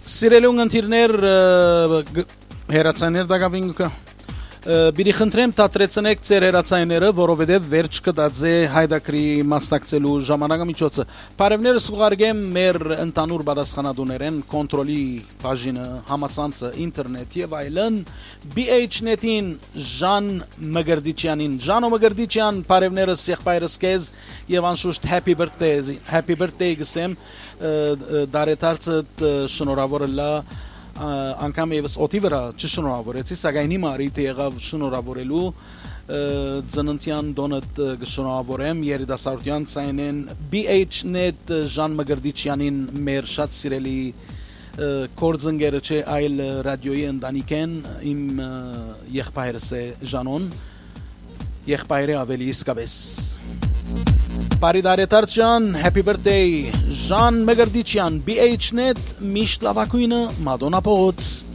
Սիրելուն ընթիրներ հերացայներ դակավինգը Բիրի խնդրեմ տատրեցնեք ձեր հերացայները, որովհետև վերջ կտածե հայդակրի մասնակցելու ժամանակամիջոցը։ Բարևներս ուղարկեմ մեր ընտանուր պատասխանատուներեն կոնտրոլի բաժինը, համացանցը, ինտերնետ եւ այլն BH-net-ին Ժան Մգրդիչյանին։ Ժանո Մգրդիչյան, բարևներս եղբայրս քեզ եւ անշուշտ happy birthday գսեմ դարեթարցը շնորհավորը լա անգամ եւս օդի վրա չշնորհավորեցի, սակայն հիմա արիթ եղավ շնորհավորելու ծննդյան դոնդ գշնորհավորեմ երիտասարդության ցայնեն BH-net Ժան Մգրդիչյանին մեր շատ սիրելի կորձընկերը չէ այլ ռադիոյի ընտանիքեն իմ եղբայրս է Ժանոն եղբայրը ավելի իսկապես Բարի դարեթարց Ժան, happy birthday Ժան Մգրդիչյան, BH-net միշտ լավակույնը Մադոնա փողոց